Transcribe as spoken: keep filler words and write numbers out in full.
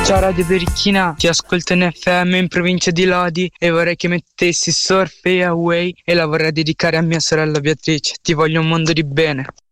Ciao Radio Berichina, ti ascolto in F M in provincia di Lodi e vorrei che mettessi Surf Away e la vorrei dedicare a mia sorella Beatrice. Ti voglio un mondo di bene.